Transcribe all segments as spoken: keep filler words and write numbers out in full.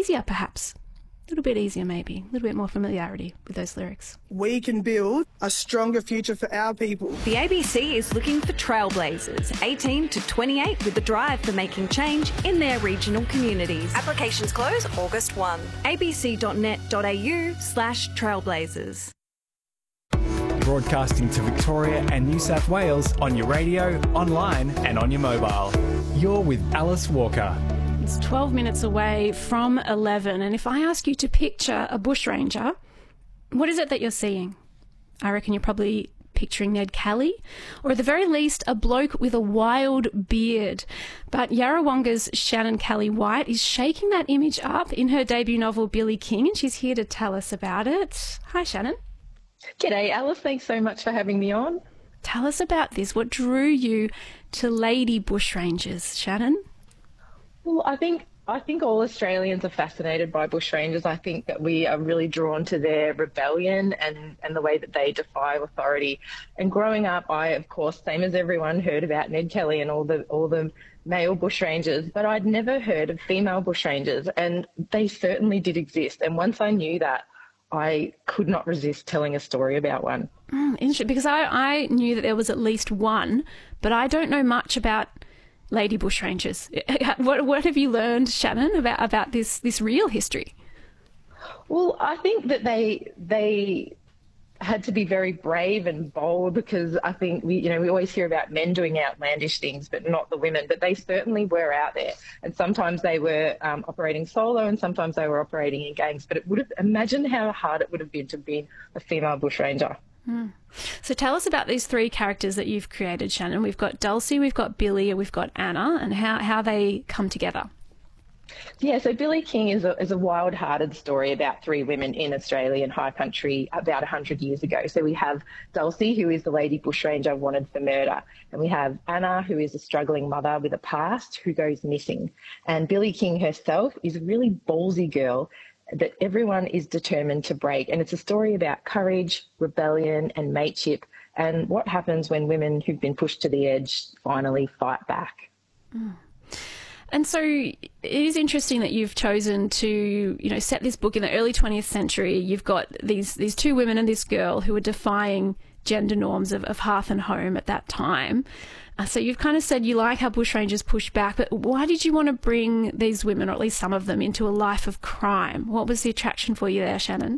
easier perhaps. A little bit easier maybe, a little bit more familiarity with those lyrics. We can build a stronger future for our people. The A B C is looking for trailblazers, eighteen to twenty-eight, with the drive for making change in their regional communities. Applications close August first. a b c dot net dot a u slash trailblazers. Broadcasting to Victoria and New South Wales on your radio, online and on your mobile. You're with Alice Walker. It's twelve minutes away from eleven, and if I ask you to picture a bushranger, what is it that you're seeing? I reckon you're probably picturing Ned Kelly, or at the very least a bloke with a wild beard. But Yarrawonga's Shannon Kelly-White is shaking that image up in her debut novel Billy King, and she's here to tell us about it. Hi, Shannon. G'day, Alice. Thanks so much for having me on. Tell us about this. What drew you to lady bushrangers, Shannon? Well, I think I think all Australians are fascinated by bushrangers. I think that we are really drawn to their rebellion and, and the way that they defy authority. And growing up, I, of course, same as everyone, heard about Ned Kelly and all the all the male bushrangers, but I'd never heard of female bushrangers, and they certainly did exist. And once I knew that, I could not resist telling a story about one. Mm, interesting, because I, I knew that there was at least one, but I don't know much about lady bushrangers. What what have you learned, Shannon, about about this this real history? Well, I think that they they had to be very brave and bold, because I think we you know we always hear about men doing outlandish things, but not the women. But they certainly were out there, and sometimes they were um, operating solo, and sometimes they were operating in gangs. But it would have imagine how hard it would have been to be a female bushranger. Mm. So tell us about these three characters that you've created, Shannon. We've got Dulcie, we've got Billy, and we've got Anna, and how, how they come together. Yeah, so Billy King is a, is a wild-hearted story about three women in Australian high country about one hundred years ago. So we have Dulcie, who is the lady bushranger wanted for murder, and we have Anna, who is a struggling mother with a past who goes missing. And Billy King herself is a really ballsy girl that everyone is determined to break. And it's a story about courage, rebellion and mateship, and what happens when women who've been pushed to the edge finally fight back. Mm. And so it is interesting that you've chosen to, you know, set this book in the early twentieth century. You've got these these two women and this girl who are defying gender norms of, of hearth and home at that time. Uh, so you've kind of said you like how bushrangers push back, but why did you want to bring these women, or at least some of them, into a life of crime? What was the attraction for you there, Shannon?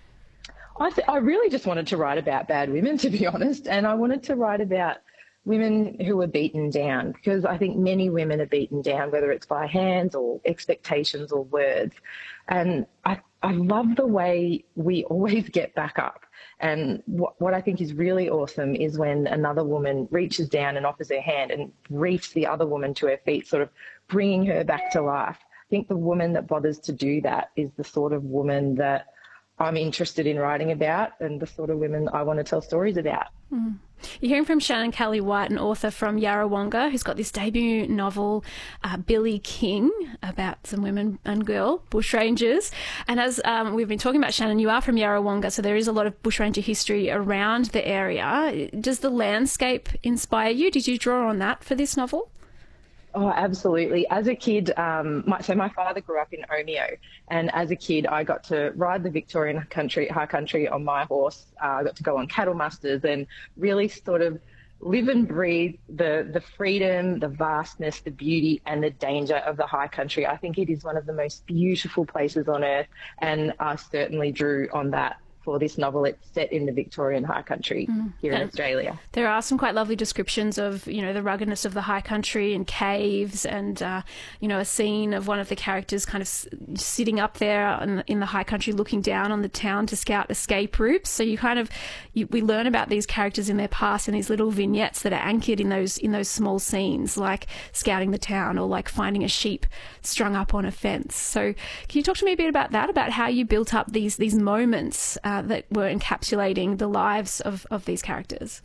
I, th- I really just wanted to write about bad women, to be honest, and I wanted to write about women who were beaten down, because I think many women are beaten down, whether it's by hands or expectations or words. And I, I love the way we always get back up. And what, what I think is really awesome is when another woman reaches down and offers her hand and reaches the other woman to her feet, sort of bringing her back to life. I think the woman that bothers to do that is the sort of woman that I'm interested in writing about, and the sort of women I want to tell stories about. Mm. You're hearing from Shannon Kelly-White, an author from Yarrawonga, who's got this debut novel, uh, Billy King, about some women and girl bushrangers. And as um, we've been talking about, Shannon, you are from Yarrawonga, so there is a lot of bushranger history around the area. Does the landscape inspire you? Did you draw on that for this novel? Oh, absolutely. As a kid, um, my, so my father grew up in Omeo, and as a kid, I got to ride the Victorian country, high country on my horse. Uh, I got to go on cattle musters and really sort of live and breathe the, the freedom, the vastness, the beauty and the danger of the high country. I think it is one of the most beautiful places on earth, and I certainly drew on that for this novel. It's set in the Victorian high country mm. here in Australia. There are some quite lovely descriptions of, you know, the ruggedness of the high country and caves, and, uh, you know, a scene of one of the characters kind of s- sitting up there in, in the high country looking down on the town to scout escape routes. So you kind of, you, we learn about these characters in their past in these little vignettes that are anchored in those in those small scenes, like scouting the town or like finding a sheep strung up on a fence. So can you talk to me a bit about that, about how you built up these these moments Uh, that were encapsulating the lives of, of these characters?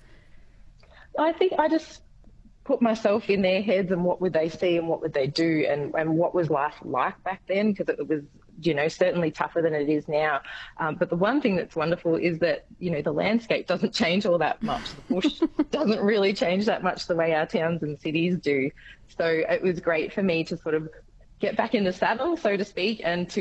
I think I just put myself in their heads, and what would they see and what would they do, and, and what was life like back then, because it was, you know, certainly tougher than it is now. Um, but the one thing that's wonderful is that, you know, the landscape doesn't change all that much. The bush doesn't really change that much the way our towns and cities do. So it was great for me to sort of get back in the saddle, so to speak, and to